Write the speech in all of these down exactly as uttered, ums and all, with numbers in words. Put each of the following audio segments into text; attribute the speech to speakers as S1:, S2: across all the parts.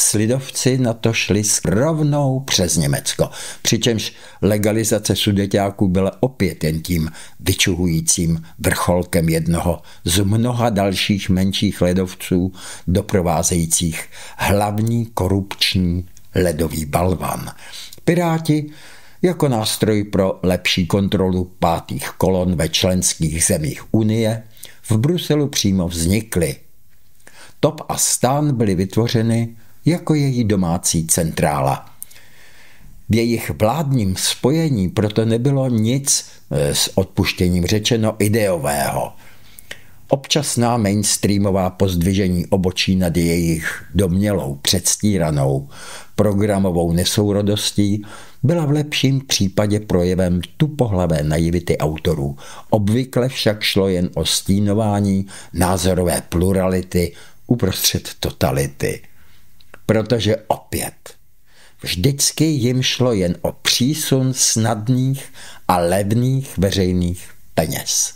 S1: s lidovci na to šli rovnou přes Německo, přičemž legalizace Sudeťáků byla opět jen tím vyčuhujícím vrcholkem jednoho z mnoha dalších menších ledovců doprovázejících hlavní korupční ledový balvan. Piráti jako nástroj pro lepší kontrolu pátých kolon ve členských zemích Unie v Bruselu přímo vznikly. Top a Stan byly vytvořeny jako její domácí centrála. V jejich vládním spojení proto nebylo nic, s odpuštěním řečeno, ideového. Občasná mainstreamová pozdvižení obočí nad jejich domnělou, předstíranou programovou nesourodostí byla v lepším případě projevem tupohlavé naivity autorů. Obvykle však šlo jen o stínování názorové plurality uprostřed totality. Protože opět, vždycky jim šlo jen o přísun snadných a levných veřejných peněz.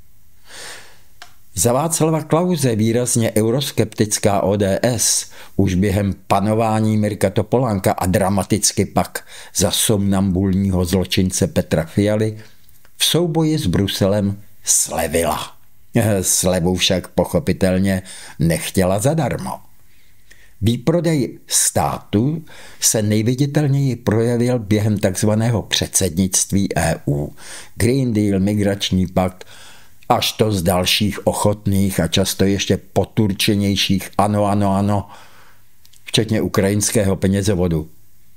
S1: Za Václava Klause výrazně euroskeptická O D S už během panování Mirka Topolánka a dramaticky pak za somnambulního zločince Petra Fialy v souboji s Bruselem slevila. Slevu však pochopitelně nechtěla zadarmo. Výprodej státu se nejviditelněji projevil během takzvaného předsednictví E U. Green Deal, migrační pakt, až to z dalších ochotných a často ještě poturčenějších ano, ano, ano, včetně ukrajinského penězovodu.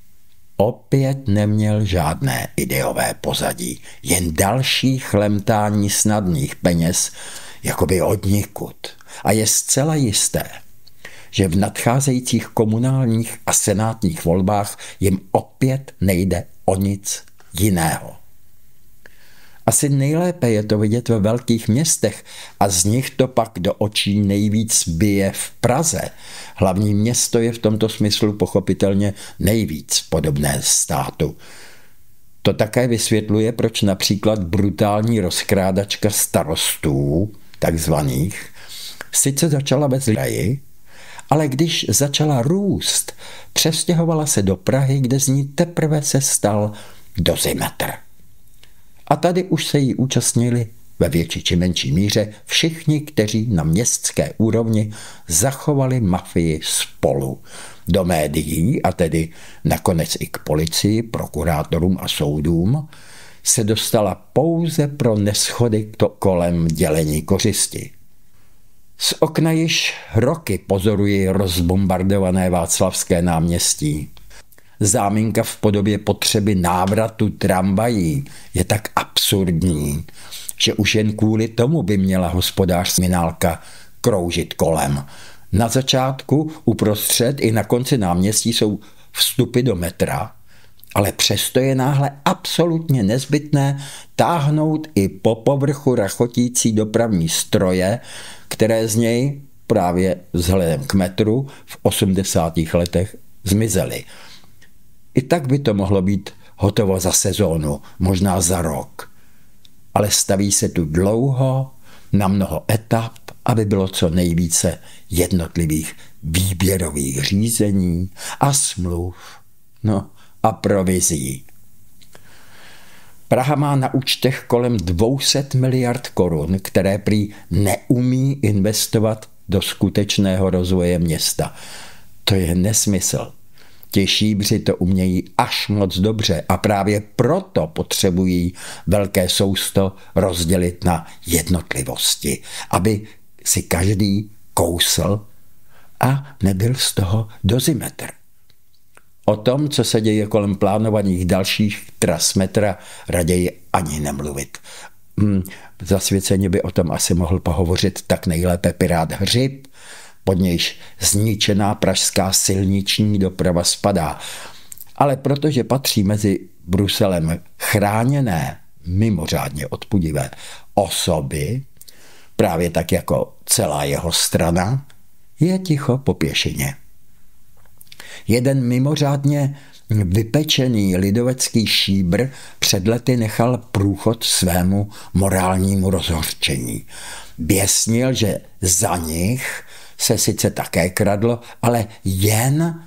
S1: Opět neměl žádné ideové pozadí, jen další chlemtání snadných peněz, jakoby odnikud. A je zcela jisté, že v nadcházejících komunálních a senátních volbách jim opět nejde o nic jiného. Asi nejlépe je to vidět ve velkých městech a z nich to pak do očí nejvíc bije v Praze. Hlavní město je v tomto smyslu pochopitelně nejvíc podobné státu. To také vysvětluje, proč například brutální rozkrádačka starostů, takzvaných, sice začala ve Zlíně, ale když začala růst, přestěhovala se do Prahy, kde z ní teprve se stal dozimetr. A tady už se jí účastnili ve větší či menší míře všichni, kteří na městské úrovni zachovali mafii spolu. Do médií, a tedy nakonec i k policii, prokurátorům a soudům, se dostala pouze pro neschody kolem dělení kořisti. Z okna již roky pozoruji rozbombardované Václavské náměstí. Záminka v podobě potřeby návratu tramvají je tak absurdní, že už jen kvůli tomu by měla hospodářská minálka kroužit kolem. Na začátku, uprostřed i na konci náměstí jsou vstupy do metra, ale přesto je náhle absolutně nezbytné táhnout i po povrchu rachotící dopravní stroje, které z něj právě vzhledem k metru v osmdesátých letech zmizely. I tak by to mohlo být hotovo za sezónu, možná za rok. Ale staví se tu dlouho, na mnoho etap, aby bylo co nejvíce jednotlivých výběrových řízení a smluv, no a provizí. Praha má na účtech kolem dvě stě miliard korun, které prý neumí investovat do skutečného rozvoje města. To je nesmysl. Ti šíbři to umějí až moc dobře a právě proto potřebují velké sousto rozdělit na jednotlivosti, aby si každý kousl a nebyl z toho dozimetr. O tom, co se děje kolem plánovaných dalších tras metra, raději ani nemluvit. Hmm, zasvěceně by o tom asi mohl pohovořit tak nejlépe pirát Hřib, pod nějž zničená pražská silniční doprava spadá. Ale protože patří mezi Bruselem chráněné, mimořádně odpudivé osoby, právě tak jako celá jeho strana, je ticho po pěšině. Jeden mimořádně vypečený lidovecký šíbr před lety nechal průchod svému morálnímu rozhořčení. Běsnil, že za nich se sice také kradlo, ale jen